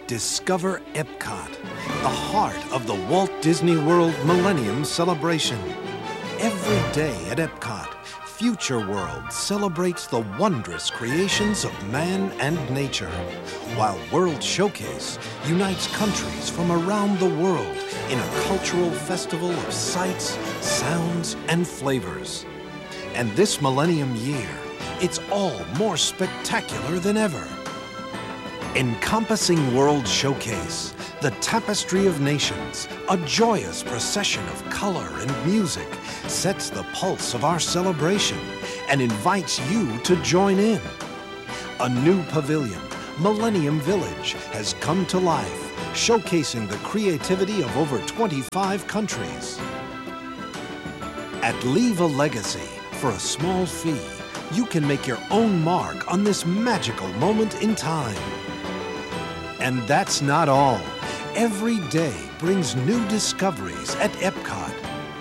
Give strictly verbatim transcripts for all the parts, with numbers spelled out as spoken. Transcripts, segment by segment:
Discover Epcot, the heart of the Walt Disney World Millennium Celebration. Every day at Epcot, Future World celebrates the wondrous creations of man and nature, while World Showcase unites countries from around the world in a cultural festival of sights, sounds, and flavors. And this millennium year, it's all more spectacular than ever. Encompassing World Showcase, the tapestry of nations, a joyous procession of color and music, sets the pulse of our celebration and invites you to join in. A new pavilion, Millennium Village, has come to life, showcasing the creativity of over twenty-five countries. At Leave a Legacy, for a small fee, you can make your own mark on this magical moment in time. And that's not all. Every day brings new discoveries at Epcot.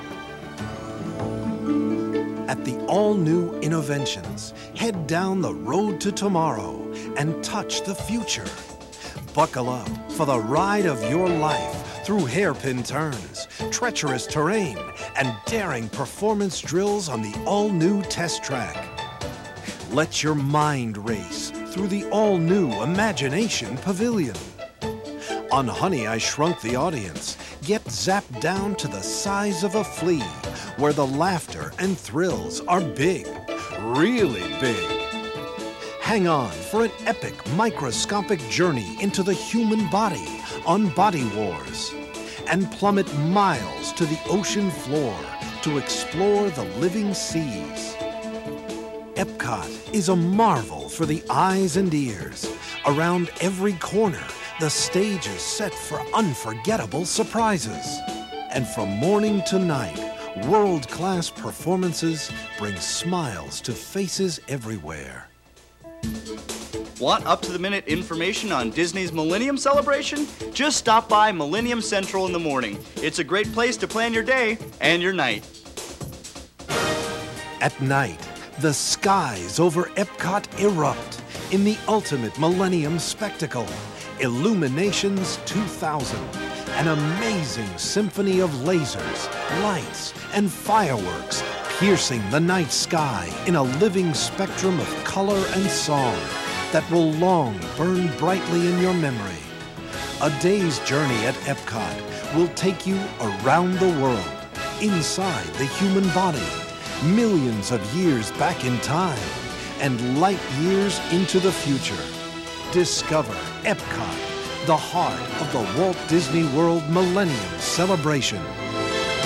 At the all-new Innoventions, head down the road to tomorrow and touch the future. Buckle up for the ride of your life through hairpin turns, treacherous terrain, and daring performance drills on the all-new test track. Let your mind race through the all-new Imagination Pavilion. On Honey, I Shrunk the Audience, get zapped down to the size of a flea, where the laughter and thrills are big, really big. Hang on for an epic microscopic journey into the human body on Body Wars, and plummet miles to the ocean floor to explore the living seas. Epcot is a marvel for the eyes and ears. Around every corner, the stage is set for unforgettable surprises. And from morning to night, world-class performances bring smiles to faces everywhere. Want up-to-the-minute information on Disney's Millennium Celebration? Just stop by Millennium Central in the morning. It's a great place to plan your day and your night. At night, the skies over Epcot erupt in the ultimate Millennium spectacle, Illuminations two thousand, an amazing symphony of lasers, lights, and fireworks piercing the night sky in a living spectrum of color and song that will long burn brightly in your memory. A day's journey at Epcot will take you around the world, inside the human body, millions of years back in time, and light years into the future. Discover Epcot, the heart of the Walt Disney World Millennium Celebration.